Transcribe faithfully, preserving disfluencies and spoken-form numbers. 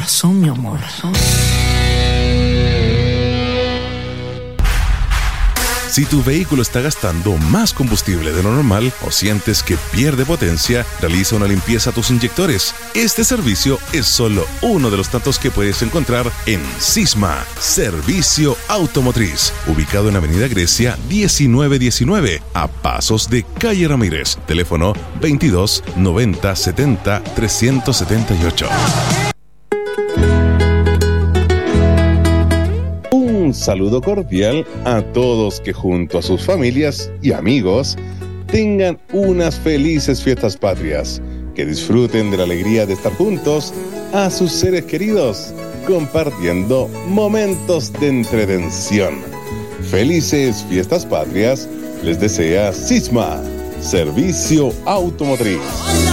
corazón, mi amor. Si tu vehículo está gastando más combustible de lo normal o sientes que pierde potencia, realiza una limpieza a tus inyectores. Este servicio es solo uno de los tantos que puedes encontrar en Sisma, Servicio Automotriz, ubicado en Avenida Grecia diecinueve diecinueve, a pasos de Calle Ramírez. Teléfono veintidós noventa setenta trescientos setenta y ocho. Un saludo cordial a todos que junto a sus familias y amigos tengan unas felices fiestas patrias, que disfruten de la alegría de estar juntos a sus seres queridos, compartiendo momentos de entretención. Felices fiestas patrias les desea Sisma, Servicio Automotriz.